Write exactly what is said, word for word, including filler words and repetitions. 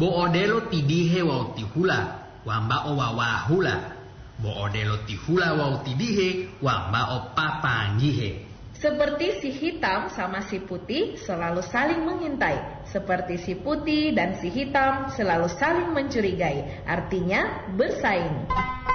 Bo odelo tidihe wau tihula, wamba o wawahula. Bo odelo tihula wau tidihe, wamba o papangihe. Seperti si hitam sama si putih selalu saling mengintai. Seperti si putih dan si hitam selalu saling mencurigai. Artinya bersaing.